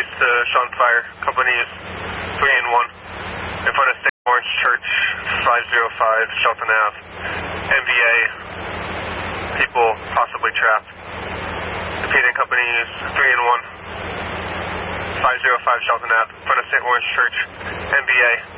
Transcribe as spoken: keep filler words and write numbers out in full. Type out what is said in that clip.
police to Sean Fire. Company is three and one. In front of Saint Lawrence Church, five oh five Shelton Ave. N B A. People possibly trapped. Repeating, company is three and one. five oh five Shelton Ave. In front of Saint Lawrence Church. N B A.